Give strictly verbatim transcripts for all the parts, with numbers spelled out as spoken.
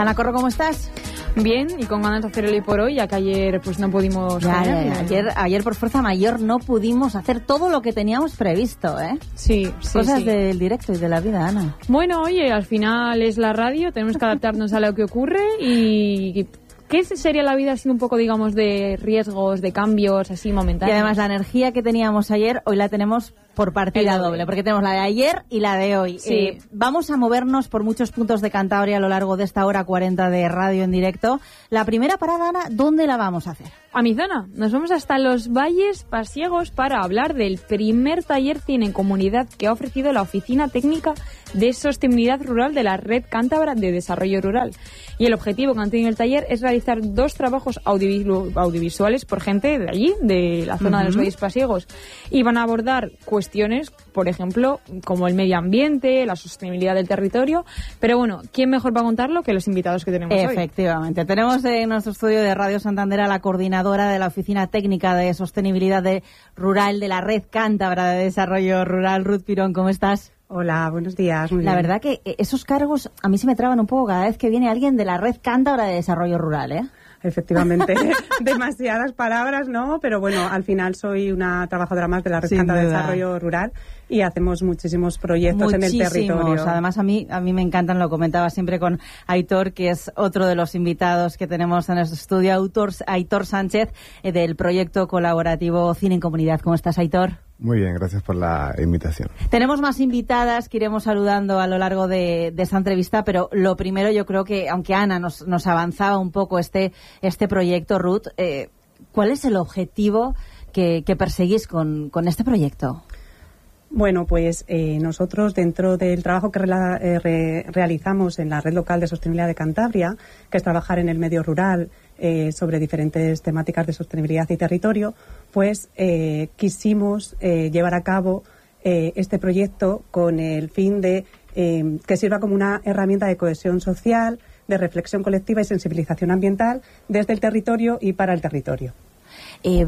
Ana Corro, ¿cómo estás? Bien, y con ganas de hacer el hoy por hoy, ya que ayer pues no pudimos... Ya, hacer, ya, ya. Ayer, ayer por fuerza mayor no pudimos hacer todo lo que teníamos previsto, ¿eh? Sí, sí, Cosas sí. del directo y de la vida, Ana. Bueno, oye, al final es la radio, tenemos que adaptarnos a lo que ocurre y... ¿Qué sería la vida sin un poco, digamos, de riesgos, de cambios así momentáneos? Y además la energía que teníamos ayer, hoy la tenemos por partida doble. doble, porque tenemos la de ayer y la de hoy. Sí. Eh, vamos a movernos por muchos puntos de Cantabria a lo largo de esta hora cuarenta de radio en directo. La primera parada, Ana, ¿dónde la vamos a hacer? A mi zona. Nos vamos hasta los Valles Pasiegos para hablar del primer taller Cine en Comunidad que ha ofrecido la Oficina Técnica de Sostenibilidad Rural de la Red Cántabra de Desarrollo Rural. Y el objetivo que han tenido el taller es realizar dos trabajos audiovisuales, audiovisuales por gente de allí, de la zona uh-huh. de los Valles Pasiegos. Y van a abordar cuestiones, por ejemplo, como el medio ambiente, la sostenibilidad del territorio. Pero bueno, ¿quién mejor va a contarlo que los invitados que tenemos hoy? Efectivamente. Tenemos en nuestro estudio de Radio Santander a la coordinadora de la Oficina Técnica de Sostenibilidad de Rural de la Red Cántabra de Desarrollo Rural, Ruth Pirón. ¿Cómo estás? Hola, buenos días. Muy la bien. verdad que esos cargos a mí se me traban un poco cada vez que viene alguien de la Red Cántabra de Desarrollo Rural, ¿eh? Efectivamente, demasiadas palabras, ¿no? Pero bueno, al final soy una trabajadora más de la Red Sin Cántabra de duda. Desarrollo Rural y hacemos muchísimos proyectos Muchísimos. en el territorio. Además, a mí, a mí me encantan, lo comentaba siempre con Aitor, que es otro de los invitados que tenemos en nuestro estudio, Aitor, Aitor Sánchez, eh, del proyecto colaborativo Cine en Comunidad. ¿Cómo estás, Aitor? Muy bien, gracias por la invitación. Tenemos más invitadas que iremos saludando a lo largo de, de esta entrevista, pero lo primero yo creo que, aunque Ana nos, nos avanzaba un poco este, este proyecto, Ruth, eh, ¿cuál es el objetivo que, que perseguís con, con este proyecto? Bueno, pues eh, nosotros dentro del trabajo que rela, eh, re, realizamos en la Red Local de Sostenibilidad de Cantabria, que es trabajar en el medio rural eh, sobre diferentes temáticas de sostenibilidad y territorio, pues eh, quisimos eh, llevar a cabo eh, este proyecto con el fin de eh, que sirva como una herramienta de cohesión social, de reflexión colectiva y sensibilización ambiental desde el territorio y para el territorio. Eh,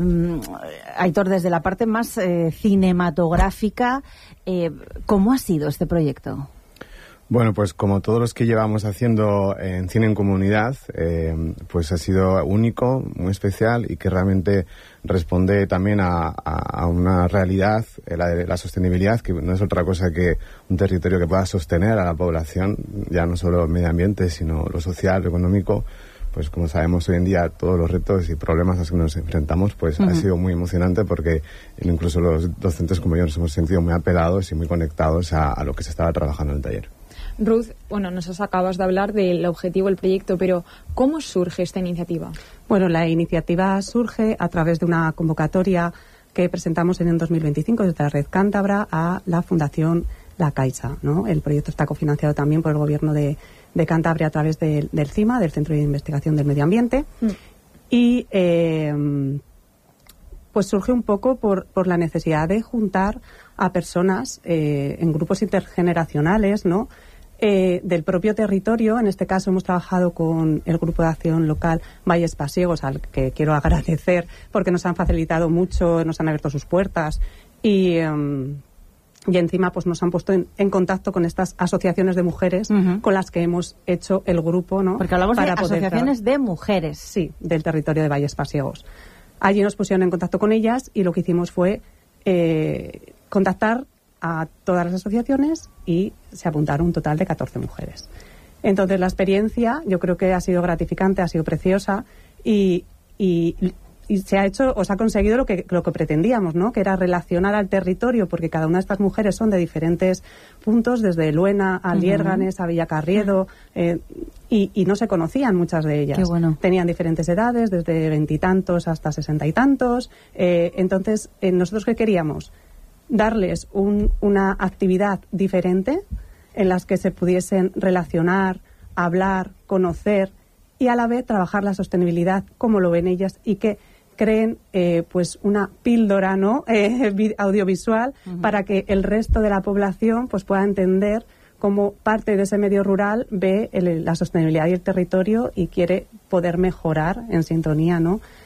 Aitor, desde la parte más eh, cinematográfica, eh, ¿cómo ha sido este proyecto? Bueno, pues como todos los que llevamos haciendo en Cine en Comunidad, eh, pues ha sido único, muy especial y que realmente responde también a, a, a una realidad, eh, la de la sostenibilidad, que no es otra cosa que un territorio que pueda sostener a la población, ya no solo el medio ambiente, sino lo social, lo económico. Pues como sabemos hoy en día todos los retos y problemas a los que nos enfrentamos, pues uh-huh. ha sido muy emocionante porque incluso los docentes como yo nos hemos sentido muy apegados y muy conectados a, a lo que se estaba trabajando en el taller. Ruth, bueno, nos acabas de hablar del objetivo del proyecto, pero ¿cómo surge esta iniciativa? Bueno, la iniciativa surge a través de una convocatoria que presentamos en el dos mil veinticinco desde la Red Cántabra a la Fundación La Caixa, ¿no? El proyecto está cofinanciado también por el Gobierno de de Cantabria a través de, del CIMA, del Centro de Investigación del Medio Ambiente, mm. y eh, pues surge un poco por, por la necesidad de juntar a personas eh, en grupos intergeneracionales, ¿no? Eh, del propio territorio. En este caso hemos trabajado con el Grupo de Acción Local Valles Pasiegos, al que quiero agradecer porque nos han facilitado mucho, nos han abierto sus puertas y... Eh, Y encima pues nos han puesto en, en contacto con estas asociaciones de mujeres uh-huh. con las que hemos hecho el grupo, ¿no? Porque hablamos Para de asociaciones tra- de mujeres. Sí, del territorio de Valles Pasiegos. Allí nos pusieron en contacto con ellas y lo que hicimos fue eh, contactar a todas las asociaciones y se apuntaron un total de catorce mujeres. Entonces la experiencia yo creo que ha sido gratificante, ha sido preciosa y... y Y se ha hecho, o se ha conseguido lo que, lo que pretendíamos, ¿no? Que era relacionar al territorio, porque cada una de estas mujeres son de diferentes puntos, desde Luena a Liérganes, uh-huh. a Villacarriedo, eh, y, y no se conocían muchas de ellas. Qué bueno. Tenían diferentes edades, desde veintitantos hasta sesenta y tantos. Eh, entonces, eh, ¿nosotros qué queríamos? Darles un, una actividad diferente en las que se pudiesen relacionar, hablar, conocer y a la vez trabajar la sostenibilidad como lo ven ellas y que creen eh, pues una píldora, ¿no? eh, audiovisual uh-huh. para que el resto de la población pues pueda entender cómo parte de ese medio rural ve el, la sostenibilidad y el territorio y quiere poder mejorar en sintonía, ¿no?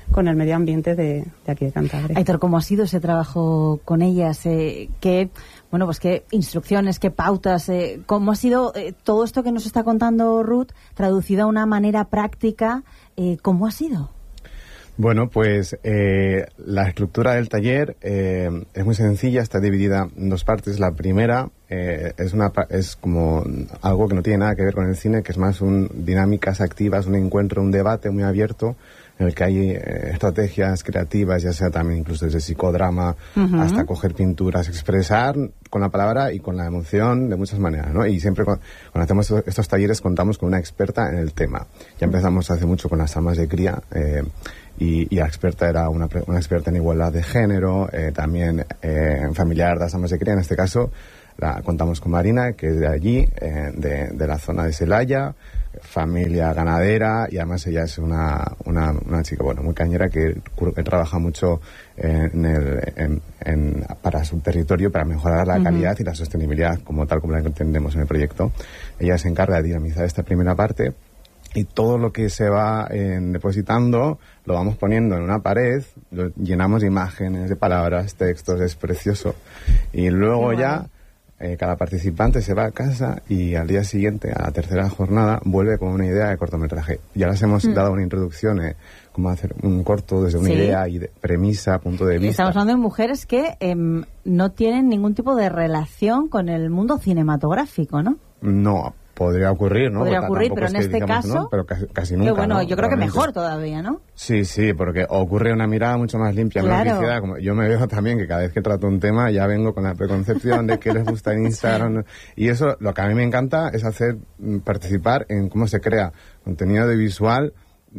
con el medio ambiente de, de aquí de Cantabria. Aitor, ¿cómo ha sido ese trabajo con ellas? Eh, ¿Qué, bueno, pues qué instrucciones, qué pautas? Eh, ¿Cómo ha sido eh, todo esto que nos está contando Ruth, traducido a una manera práctica? Eh, ¿Cómo ha sido? Bueno, pues eh, la estructura del taller eh, es muy sencilla, está dividida en dos partes. La primera eh, es una es como algo que no tiene nada que ver con el cine, que es más un dinámicas activas, un encuentro, un debate muy abierto en el que hay eh, estrategias creativas, ya sea también incluso desde psicodrama uh-huh. hasta coger pinturas, expresar con la palabra y con la emoción de muchas maneras, ¿no? Y siempre cuando, cuando hacemos estos talleres contamos con una experta en el tema. Ya empezamos hace mucho con las almas de cría. Eh, Y, y la experta era una, una experta en igualdad de género, eh, también eh, en familiar de las amas de cría. En este caso la, contamos con Marina, que es de allí, eh, de, de la zona de Celaya, familia ganadera, y además ella es una, una, una chica bueno muy cañera que, que trabaja mucho en el, en, en, para su territorio, para mejorar la uh-huh. calidad y la sostenibilidad como tal como la entendemos en el proyecto. Ella se encarga de dinamizar esta primera parte. Y todo lo que se va eh, depositando lo vamos poniendo en una pared, lo llenamos de imágenes, de palabras, textos, es precioso. Y luego bueno. ya eh, cada participante se va a casa y al día siguiente, a la tercera jornada, vuelve con una idea de cortometraje. Ya les hemos mm. dado una introducción, eh, cómo hacer un corto desde una sí. idea y de premisa, punto de vista. Estamos hablando de mujeres que eh, no tienen ningún tipo de relación con el mundo cinematográfico, ¿no? No. Podría ocurrir, ¿no? Podría porque ocurrir, pero es en que, este digamos, caso... ¿no? Pero casi, casi nunca, bueno, ¿no? yo creo Realmente. que mejor todavía, ¿no? Sí, sí, porque ocurre una mirada mucho más limpia, claro. menos rígida. Como yo me veo también que cada vez que trato un tema ya vengo con la preconcepción de qué les gusta en Instagram. Y eso, lo que a mí me encanta es hacer, participar en cómo se crea contenido audiovisual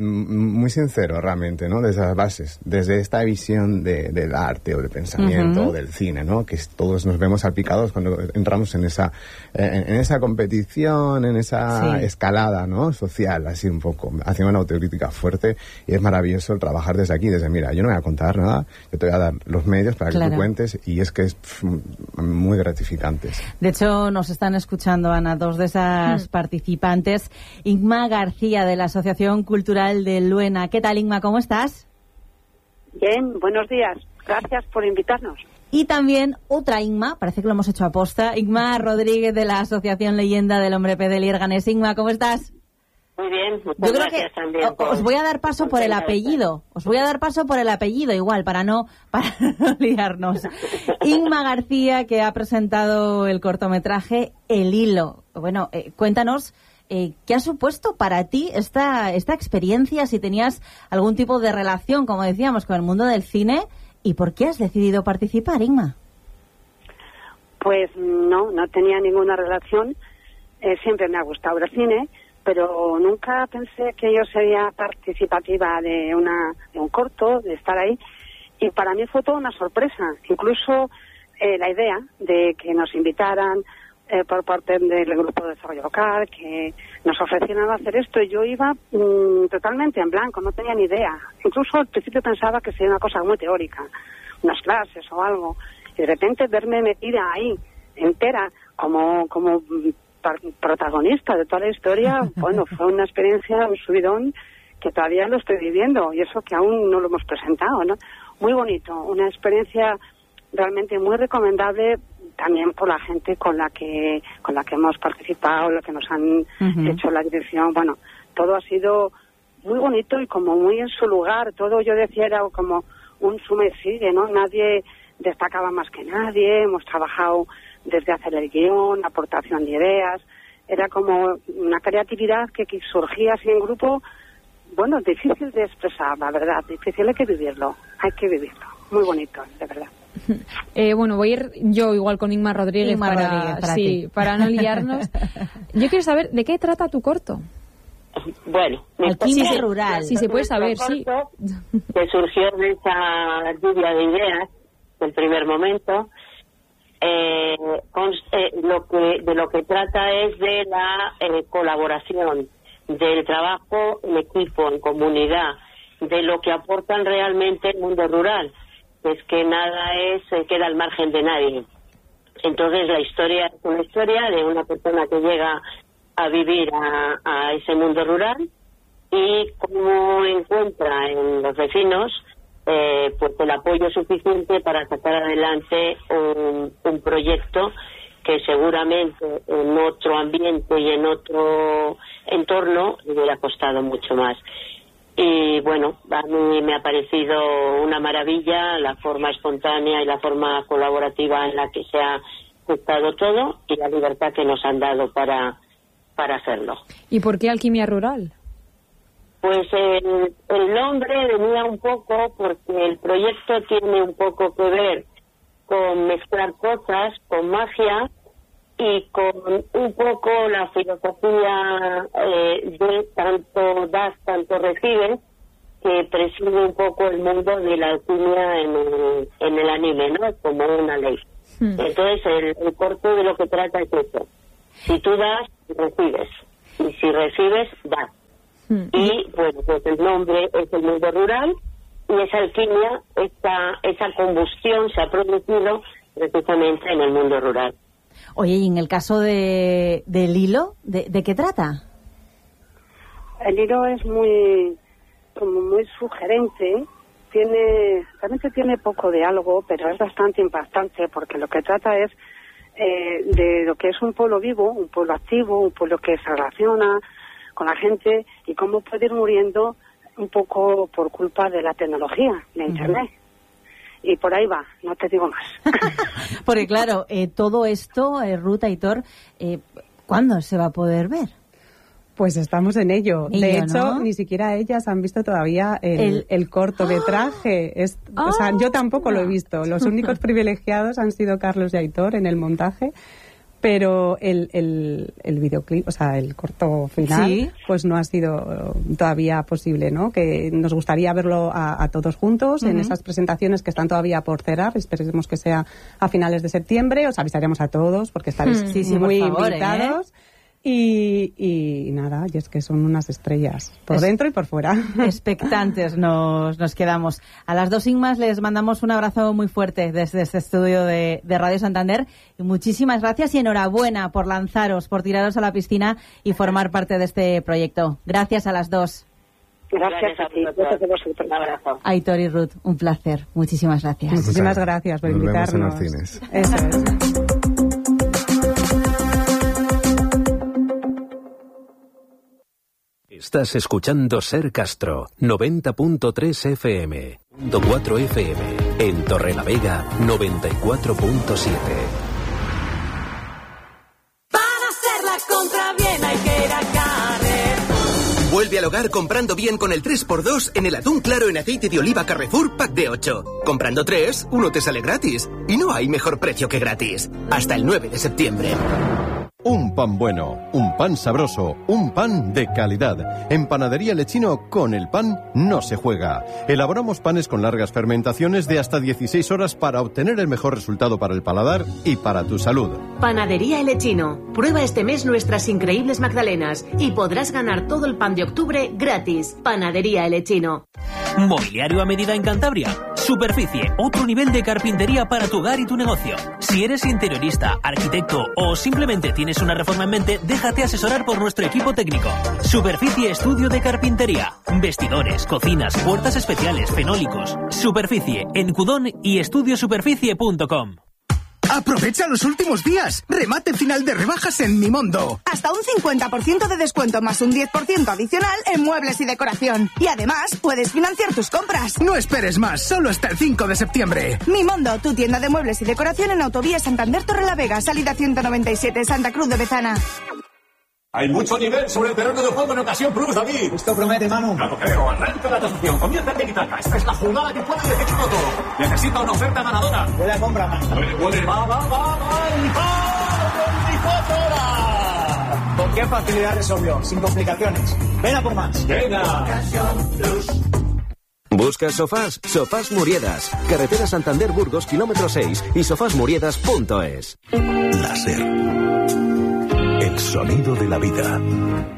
muy sincero realmente, ¿no? Desde las bases, desde esta visión de, del arte o del pensamiento uh-huh. o del cine, ¿no? Que todos nos vemos salpicados cuando entramos en esa eh, en esa competición, en esa sí. escalada, ¿no? Social, así un poco, haciendo una autocrítica fuerte, y es maravilloso el trabajar desde aquí, desde mira, yo no voy a contar nada, yo te voy a dar los medios para claro. que tú cuentes, y es que es pff, muy gratificante. De hecho, nos están escuchando, Ana, dos de esas hmm. participantes, Inma García, de la Asociación Cultural de Luena. ¿Qué tal, Inma? ¿Cómo estás? Bien, buenos días. Gracias por invitarnos. Y también otra Inma, parece que lo hemos hecho a posta, Inma Rodríguez, de la Asociación Leyenda del Hombre Pez de Lierganes. Inma, ¿cómo estás? Muy bien, muchas Yo creo gracias que también. Por, os voy a dar paso por el apellido. Os voy a dar paso por el apellido, igual, para no, para no liarnos. Inma García, que ha presentado el cortometraje El Hilo. Bueno, eh, cuéntanos... Eh, ¿qué ha supuesto para ti esta, esta experiencia, si tenías algún tipo de relación, como decíamos, con el mundo del cine, y por qué has decidido participar, Inma? Pues no, no tenía ninguna relación, eh, siempre me ha gustado el cine, pero nunca pensé que yo sería participativa de, una, de un corto, de estar ahí, y para mí fue toda una sorpresa, incluso eh, la idea de que nos invitaran Eh, por parte del Grupo de Desarrollo Local, que nos ofrecieron hacer esto, y yo iba mmm, totalmente en blanco, no tenía ni idea. Incluso al principio pensaba que sería una cosa muy teórica, unas clases o algo, y de repente verme metida ahí, entera, como como protagonista de toda la historia, bueno, fue una experiencia, un subidón, que todavía lo estoy viviendo, y eso que aún no lo hemos presentado, ¿no? Muy bonito, una experiencia realmente muy recomendable, también por la gente con la que con la que hemos participado, lo que nos han uh-huh. hecho la dirección. Bueno, todo ha sido muy bonito y como muy en su lugar. Todo, yo decía, era como un suma y sigue, ¿no? Nadie destacaba más que nadie. Hemos trabajado desde hacer el guión, aportación de ideas. Era como una creatividad que, que surgía así en grupo. Bueno, difícil de expresar, la verdad. Difícil, hay que vivirlo. Hay que vivirlo. Muy bonito, de verdad. Eh, bueno, voy a ir yo igual con Inma Rodríguez, Inma para, Rodríguez para, sí, para no liarnos. Yo quiero saber de qué trata tu corto. Bueno, alquimia sí, rural. Si se puede saber, sí. Que surgió de esa lluvia de ideas del primer momento. Eh, con, eh, lo que de lo que trata es de la eh, colaboración, del trabajo en equipo, en comunidad, de lo que aportan realmente el mundo rural. Es que nada es eh, queda al margen de nadie. Entonces la historia es una historia de una persona que llega a vivir a, a ese mundo rural y cómo encuentra en los vecinos eh, pues el apoyo suficiente para sacar adelante un, un proyecto que seguramente en otro ambiente y en otro entorno le hubiera costado mucho más. Y bueno, a mí me ha parecido una maravilla la forma espontánea y la forma colaborativa en la que se ha gestado todo y la libertad que nos han dado para, para hacerlo. ¿Y por qué Alquimia Rural? Pues el, el nombre venía un poco porque el proyecto tiene un poco que ver con mezclar cosas, con magia y con un poco la filosofía eh, de tanto das, tanto recibes, que preside un poco el mundo de la alquimia en el, en el anime, ¿no? Como una ley. Hmm. Entonces el, el corto de lo que trata es eso. Si tú das, recibes. Y si recibes, das. Hmm. Y bueno, pues el nombre es el mundo rural y esa alquimia, esa, esa combustión se ha producido precisamente en el mundo rural. Oye, y en el caso de del hilo, ¿de, de qué trata? El hilo es muy como muy sugerente, tiene realmente tiene poco diálogo, pero es bastante impactante porque lo que trata es eh, de lo que es un pueblo vivo, un pueblo activo, un pueblo que se relaciona con la gente y cómo puede ir muriendo un poco por culpa de la tecnología, de Internet. Uh-huh. Y por ahí va, no te digo más. Porque claro, eh, todo esto, eh, Ruth, Aitor, eh, ¿cuándo se va a poder ver? Pues estamos en ello. ello de hecho, ¿no? Ni siquiera ellas han visto todavía el, el... el cortometraje. Es, oh, o sea, yo tampoco lo he visto. Los únicos privilegiados han sido Carlos y Aitor en el montaje. Pero el, el, el videoclip, o sea, el corto final, ¿sí? Pues no ha sido todavía posible, ¿no? Que nos gustaría verlo a, a todos juntos uh-huh. en esas presentaciones que están todavía por cerrar. Esperemos que sea a finales de septiembre. Os avisaremos a todos porque estaréis sí, sí, muy por favor, invitados. ¿eh? Y, y nada, y es que son unas estrellas, por es, dentro y por fuera. Expectantes nos, nos quedamos. A las dos Inmas les mandamos un abrazo muy fuerte desde este estudio de, de Radio Santander. Y muchísimas gracias y enhorabuena por lanzaros, por tiraros a la piscina y formar parte de este proyecto. Gracias a las dos. Gracias a ti. Un abrazo. Aitor y Ruth, un placer. Muchísimas gracias. Muchísimas gracias por Nos invitarnos. Vemos en los cines. Eso es. Estás escuchando Ser Castro, noventa punto tres F M, punto cuatro F M, en Torrelavega, noventa y cuatro punto siete. Para hacer la compra bien hay que ir a Carrefour. Vuelve al hogar comprando bien con el tres por dos en el atún claro en aceite de oliva Carrefour Pack de ocho. Comprando tres, uno te sale gratis. Y no hay mejor precio que gratis. Hasta el nueve de septiembre. Un pan bueno, un pan sabroso, un pan de calidad. En Panadería Lechino, con el pan no se juega. Elaboramos panes con largas fermentaciones de hasta dieciséis horas para obtener el mejor resultado para el paladar y para tu salud. Panadería Lechino. Prueba este mes nuestras increíbles magdalenas y podrás ganar todo el pan de octubre gratis. Panadería Lechino. Mobiliario a medida en Cantabria. Superficie, otro nivel de carpintería para tu hogar y tu negocio. Si eres interiorista, arquitecto o simplemente tienes una reforma en mente, déjate asesorar por nuestro equipo técnico. Superficie Estudio de Carpintería. Vestidores, cocinas, puertas especiales, fenólicos. Superficie en Cudón y estudio superficie punto com. ¡Aprovecha los últimos días! ¡Remate final de rebajas en Mimondo! Hasta un cincuenta por ciento de descuento más un diez por ciento adicional en muebles y decoración. Y además, puedes financiar tus compras. No esperes más, solo hasta el cinco de septiembre. Mimondo, tu tienda de muebles y decoración en Autovía Santander Torrelavega, salida ciento noventa y siete, Santa Cruz de Bezana. Hay mucho nivel sobre el terreno de juego en ocasión Plus, David. Esto promete, Manu. No lo creo. Arranca la tasación. Comienza en Tiki-Taka. Esta es la jugada que puede decirlo todo. Necesita una oferta ganadora. Huele a compra, Manu. Huele, huele. Va, va, va, va. ¡Y va! veinticuatro horas! ¿Con qué facilidad resolvió? Sin complicaciones. Venga por más. Venga. ¿Buscas sofás? Sofás Muriedas. Carretera Santander Burgos, kilómetro seis y sofás muriedas punto es. Láser. El sonido de la vida.